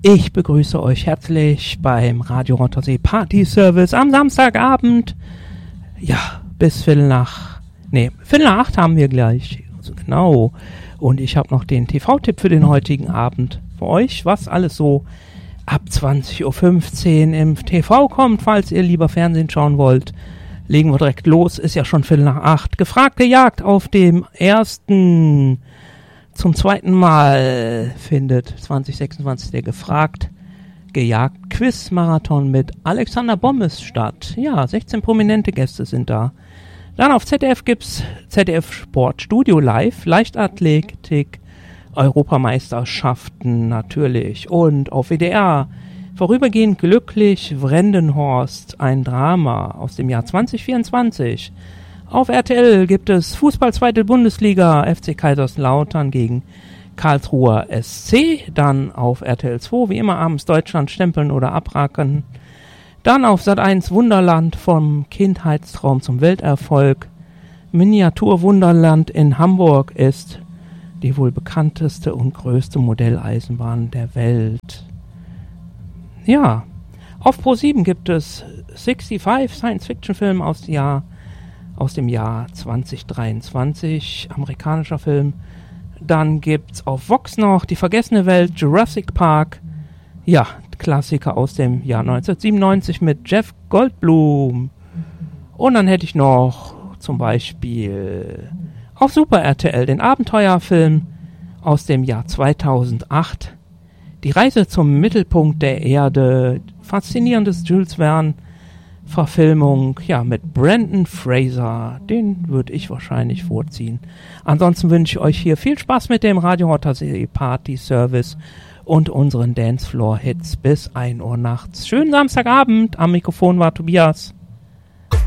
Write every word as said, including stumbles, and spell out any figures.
Ich begrüße euch herzlich beim Radio Rothersee Party Service am Samstagabend. Ja, bis Viertel nach, nee, Viertel nach acht haben wir gleich. Also genau. Und ich habe noch den T V-Tipp für den heutigen Abend für euch, was alles so ab zwanzig Uhr fünfzehn im T V kommt, falls ihr lieber Fernsehen schauen wollt. Legen wir direkt los, ist ja schon Viertel nach acht. Gefragte Jagd auf dem ersten, zum zweiten Mal findet zwanzig sechsundzwanzig der Gefragt gejagt Quiz-Marathon mit Alexander Bommes statt. Ja, sechzehn prominente Gäste sind da. Dann auf Z D F gibt's Z D F Sportstudio Live, Leichtathletik, Europameisterschaften natürlich. Und auf W D R vorübergehend glücklich Vrendenhorst, ein Drama aus dem Jahr zwanzig vierundzwanzig. Auf R T L gibt es Fußball zweite Bundesliga, F C Kaiserslautern gegen Karlsruher S C. Dann auf R T L zwei, wie immer abends Deutschland stempeln oder abraken. Dann auf Sat eins Wunderland vom Kindheitstraum zum Welterfolg. Miniaturwunderland in Hamburg ist die wohl bekannteste und größte Modelleisenbahn der Welt. Ja, auf ProSieben gibt es fünfundsechzig Science-Fiction-Film aus dem Jahr, aus dem Jahr zwanzig dreiundzwanzig, amerikanischer Film. Dann gibt's auf Vox noch Die vergessene Welt, Jurassic Park. Ja, Klassiker aus dem Jahr neunzehnhundertsiebenundneunzig mit Jeff Goldblum. Und dann hätte ich noch zum Beispiel auf Super R T L den Abenteuerfilm aus dem Jahr zweitausendacht. Die Reise zum Mittelpunkt der Erde, faszinierendes Jules Verne Verfilmung, ja, mit Brendan Fraser, den würde ich wahrscheinlich vorziehen. Ansonsten wünsche ich euch hier viel Spaß mit dem Radio Rothersee Party Service und unseren Dancefloor Hits bis ein Uhr nachts. Schönen Samstagabend, am Mikrofon war Tobias.